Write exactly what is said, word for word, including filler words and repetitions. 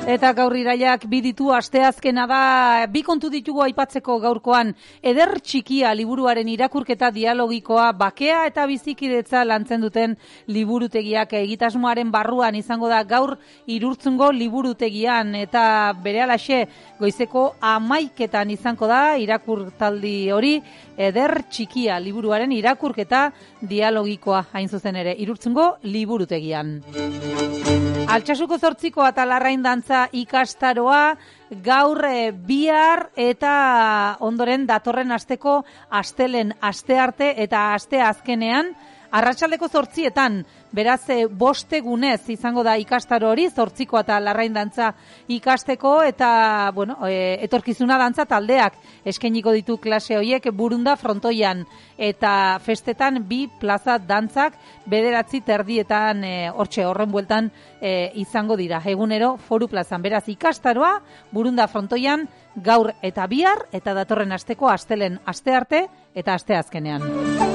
Eta gaur iraiak bi ditu, asteazkena da, bi kontu ditugu aipatzeko gaurkoan. Eder txikia liburuaren irakurketa dialogikoa, bakea eta bizikidetza lantzen duten liburutegiak egitasmoaren barruan izango da gaur Irurtzungo liburutegian, eta berehalaxe goizeko hamaiketan izango da irakurtaldi hori, Eder txikia liburuaren irakurketa dialogikoa, hain zuzen ere, Irurtzungo liburutegian. Altsasuko zortzikoa eta Larrain dantza ikastaroa gaur e, bihar eta ondoren datorren asteko astelen astearte eta aste azkenean arratsaldeko zortzietan, beraz e, bostegunez izango da ikastaro hori, zortzikoa eta Larrain dantza ikasteko, eta bueno, e, etorkizuna dantza taldeak eskainiko ditu klase horiek Burunda frontoian, eta festetan bi plaza dantzak bederatzi terdietan e, hortxe horren bueltan e, izango dira, egunero Foru plazan. Beraz ikastaroa Burunda frontoian gaur eta bihar, eta datorren asteko astelen astearte eta asteazkenean.